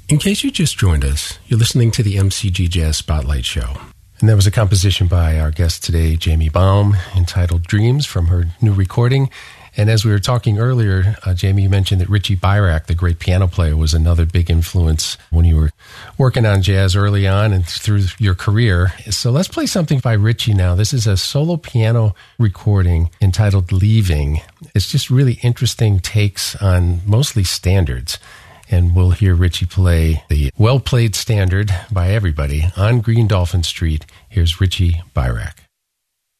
In case you just joined us, you're listening to the MCG Jazz Spotlight Show. And that was a composition by our guest today, Jamie Baum, entitled Dreams, from her new recording. And as we were talking earlier, Jamie, you mentioned that Richie Byrack, the great piano player, was another big influence when you were working on jazz early on and through your career. So let's play something by Richie now. This is a solo piano recording entitled Leaving. It's just really interesting takes on mostly standards. And we'll hear Richie play the well-played standard by everybody on Green Dolphin Street. Here's Richie Byrack.